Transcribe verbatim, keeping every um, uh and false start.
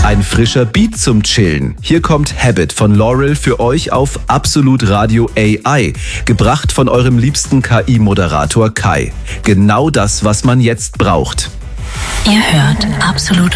Ein frischer Beat zum Chillen. Hier kommt Habit von Laurel für euch auf Absolut Radio A I, gebracht von eurem liebsten K I-Moderator Kai. Genau das, was man jetzt braucht. Ihr hört Absolut